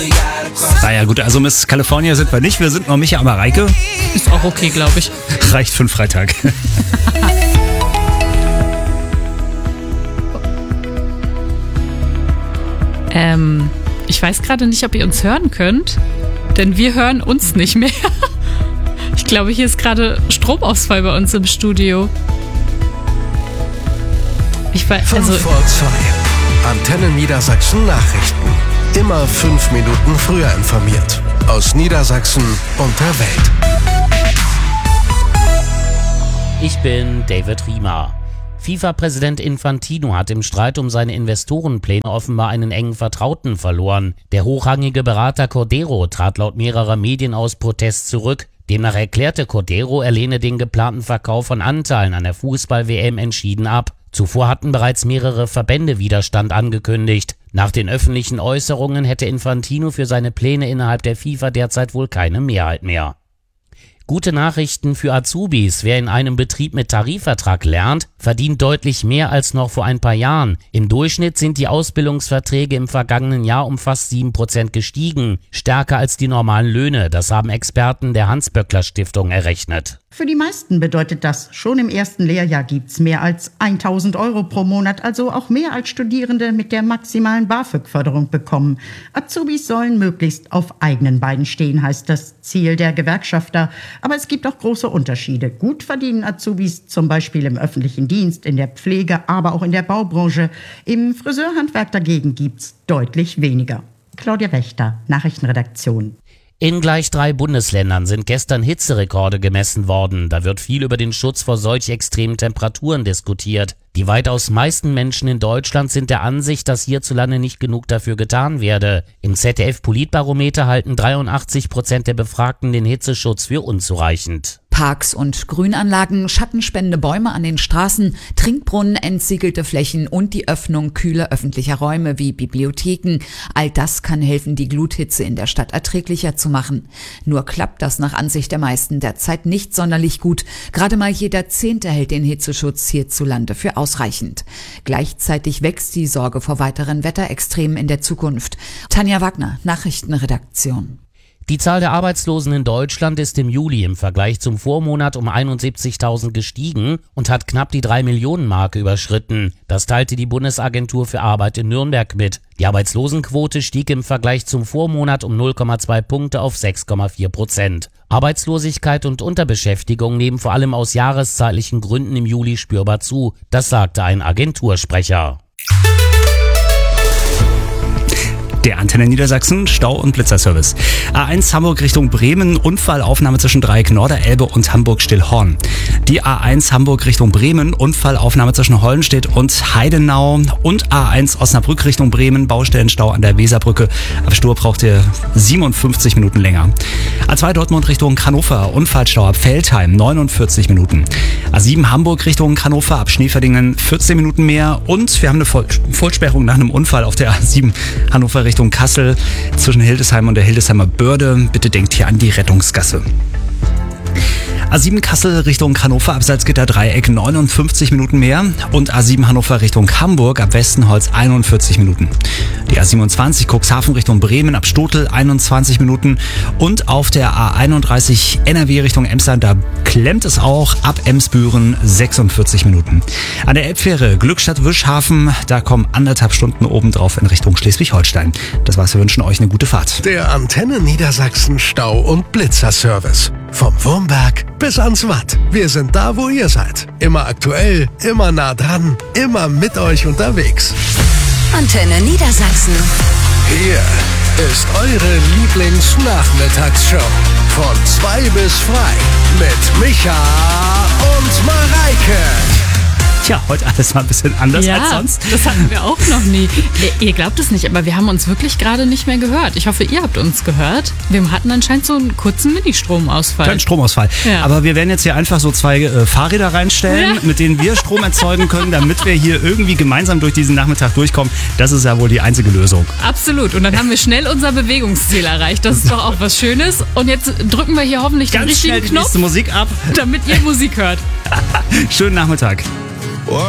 Naja gut, also Miss California sind wir nicht, wir sind nur Micha und Mareike. Ist auch okay, glaube ich. Reicht für einen Freitag. Ich weiß gerade nicht, ob ihr uns hören könnt, denn wir hören uns nicht mehr. Ich glaube, hier ist gerade Stromausfall bei uns im Studio. 5 vor 2. Antenne Niedersachsen Nachrichten. Immer 5 Minuten früher informiert. Aus Niedersachsen und der Welt. Ich bin David Riemer. FIFA-Präsident Infantino hat im Streit um seine Investorenpläne offenbar einen engen Vertrauten verloren. Der hochrangige Berater Cordero trat laut mehrerer Medien aus Protest zurück. Demnach erklärte Cordero, er lehne den geplanten Verkauf von Anteilen an der Fußball-WM entschieden ab. Zuvor hatten bereits mehrere Verbände Widerstand angekündigt. Nach den öffentlichen Äußerungen hätte Infantino für seine Pläne innerhalb der FIFA derzeit wohl keine Mehrheit mehr. Gute Nachrichten für Azubis. Wer in einem Betrieb mit Tarifvertrag lernt, verdient deutlich mehr als noch vor ein paar Jahren. Im Durchschnitt sind die Ausbildungsverträge im vergangenen Jahr um fast 7% gestiegen. Stärker als die normalen Löhne. Das haben Experten der Hans-Böckler-Stiftung errechnet. Für die meisten bedeutet das, schon im ersten Lehrjahr gibt's mehr als 1.000 Euro pro Monat, also auch mehr als Studierende mit der maximalen BAföG-Förderung bekommen. Azubis sollen möglichst auf eigenen Beinen stehen, heißt das Ziel der Gewerkschafter. Aber es gibt auch große Unterschiede. Gut verdienen Azubis zum Beispiel im öffentlichen Dienst, in der Pflege, aber auch in der Baubranche. Im Friseurhandwerk dagegen gibt's deutlich weniger. Claudia Wächter, Nachrichtenredaktion. In gleich 3 Bundesländern sind gestern Hitzerekorde gemessen worden. Da wird viel über den Schutz vor solch extremen Temperaturen diskutiert. Die weitaus meisten Menschen in Deutschland sind der Ansicht, dass hierzulande nicht genug dafür getan werde. Im ZDF-Politbarometer halten 83% der Befragten den Hitzeschutz für unzureichend. Parks und Grünanlagen, schattenspendende Bäume an den Straßen, Trinkbrunnen, entsiegelte Flächen und die Öffnung kühler öffentlicher Räume wie Bibliotheken. All das kann helfen, die Gluthitze in der Stadt erträglicher zu machen. Nur klappt das nach Ansicht der meisten derzeit nicht sonderlich gut. Gerade mal jeder 10. hält den Hitzeschutz hierzulande für ausreichend. Gleichzeitig wächst die Sorge vor weiteren Wetterextremen in der Zukunft. Tanja Wagner, Nachrichtenredaktion. Die Zahl der Arbeitslosen in Deutschland ist im Juli im Vergleich zum Vormonat um 71.000 gestiegen und hat knapp die 3-Millionen-Marke überschritten. Das teilte die Bundesagentur für Arbeit in Nürnberg mit. Die Arbeitslosenquote stieg im Vergleich zum Vormonat um 0,2 Punkte auf 6,4%. Arbeitslosigkeit und Unterbeschäftigung nehmen vor allem aus jahreszeitlichen Gründen im Juli spürbar zu. Das sagte ein Agentursprecher. Der Antenne Niedersachsen Stau- und Blitzerservice. A1 Hamburg Richtung Bremen, Unfallaufnahme zwischen Dreieck Norderelbe und Hamburg-Stillhorn. Die A1 Hamburg Richtung Bremen, Unfallaufnahme zwischen Hollenstedt und Heidenau. Und A1 Osnabrück Richtung Bremen, Baustellenstau an der Weserbrücke. Ab Stur braucht ihr 57 Minuten länger. A2 Dortmund Richtung Hannover, Unfallstau ab Veltheim, 49 Minuten. A7 Hamburg Richtung Hannover, ab Schneeverdingen 14 Minuten mehr. Und wir haben eine Vollsperrung nach einem Unfall auf der A7 Hannover Richtung Kassel zwischen Hildesheim und der Hildesheimer Börde. Bitte denkt hier an die Rettungsgasse. A7 Kassel Richtung Hannover ab Salzgitter Dreieck 59 Minuten mehr und A7 Hannover Richtung Hamburg ab Westenholz 41 Minuten. Die A27 Cuxhaven Richtung Bremen ab Stotel 21 Minuten und auf der A31 NRW Richtung Emsland, da klemmt es auch ab Emsbüren 46 Minuten. An der Elbfähre Glückstadt-Wischhafen, da kommen 1,5 Stunden obendrauf in Richtung Schleswig-Holstein. Das war's, wir wünschen euch eine gute Fahrt. Der Antenne Niedersachsen Stau- und Blitzerservice. Vom Wurmberg bis ans Watt. Wir sind da, wo ihr seid. Immer aktuell, immer nah dran, immer mit euch unterwegs. Antenne Niedersachsen. Hier ist eure Lieblingsnachmittagsshow. Von 2 bis frei. Mit Micha und Mareike. Tja, heute alles mal ein bisschen anders als sonst. Das hatten wir auch noch nie. Ihr glaubt es nicht, aber wir haben uns wirklich gerade nicht mehr gehört. Ich hoffe, ihr habt uns gehört. Wir hatten anscheinend so einen kurzen Mini-Stromausfall. Kein Stromausfall. Ja. Aber wir werden jetzt hier einfach so 2 Fahrräder reinstellen, mit denen wir Strom erzeugen können, damit wir hier irgendwie gemeinsam durch diesen Nachmittag durchkommen. Das ist ja wohl die einzige Lösung. Absolut. Und dann haben wir schnell unser Bewegungsziel erreicht. Das ist doch auch was Schönes. Und jetzt drücken wir hier hoffentlich den richtigen Knopf, Musik ab, damit ihr Musik hört. Schönen Nachmittag.